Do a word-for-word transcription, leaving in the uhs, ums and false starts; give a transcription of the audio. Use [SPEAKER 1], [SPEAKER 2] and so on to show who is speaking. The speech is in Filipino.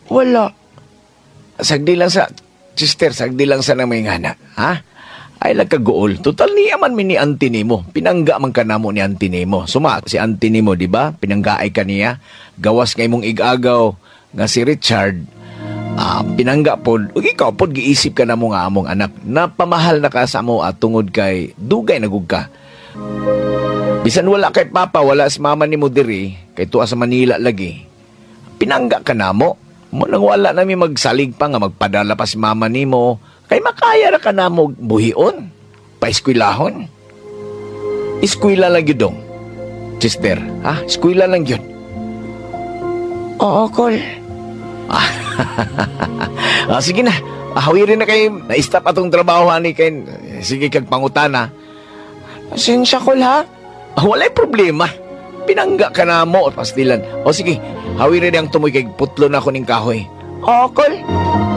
[SPEAKER 1] Wala. Sagdi lang sa, sister, sagdi lang sa namay ngana. Ha? Ay lagkagool. Total niya man mi ni auntie nimo. Pinangga man ka namo ni auntie nimo. Suma si auntie nimo, di ba? Pinanggaay ka niya. Gawas kay mong igagaw nga si Richard. Ah, pinangga pod. Ug ikaw pod giisip ka na mo nga among anak. Napamahal na ka sa amo at tungod kay dugay nagug ka. Bisan wala kay papa, wala si mama nimo diri, kay tuwa sa Manila lagi. Pinangga ka namo. Mo nang wala nami magsalig pa nga magpadala pa si mama nimo. Kay makaya ra ka na mo buhion, paeskwilahon. Eskwela lang yun dong, sister. Ha? Eskwela lang yun.
[SPEAKER 2] Oo, Kol.
[SPEAKER 1] Ah, ah, sige na. Hawirin na kayo. Na-stop atong trabaho, ani kay. Sige kag pangutana.
[SPEAKER 2] Pasensya, Kol, ha?
[SPEAKER 1] Ah, walay problema. Pinangga ka na mo, pastilan. O sige, hawirin ang tumoy kay putlo na ko ning kahoy.
[SPEAKER 2] Oo, Kol.